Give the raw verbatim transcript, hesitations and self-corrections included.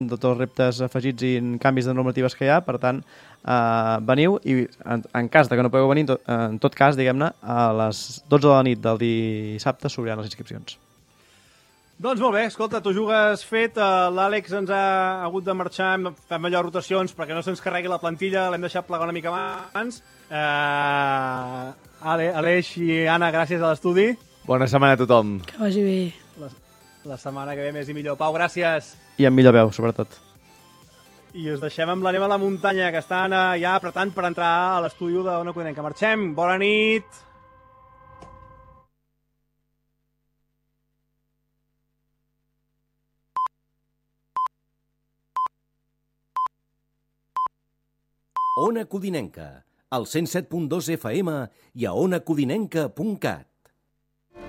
de tots els reptes afegits i canvis de normatives que hi ha, per tant, eh, veniu i en, en cas de que no pugueu venir, en tot, en tot cas, diguem-ne, a les dotze de la nit del dissabte s'obriran les inscripcions. Doncs molt bé, escolta, tu jugues fet, uh, l'Àlex ens ha hagut de marxar, fem allò rotacions perquè no se'ns carregui la plantilla, l'hem deixat plegar una mica abans. Uh, Ale, Aleix i Anna, gràcies a l'estudi. Bona setmana a tothom. Que vagi bé. La, la setmana que ve més i millor. Pau, gràcies. I amb millor veu, sobretot. I us deixem amb l'Anem a la muntanya, que estan uh, ja apretant per entrar a l'estudi d'Ona Codinenca. Marxem, bona nit. Ona Codinenca, al cent set punt dos F M i a ona codinenca punt cat.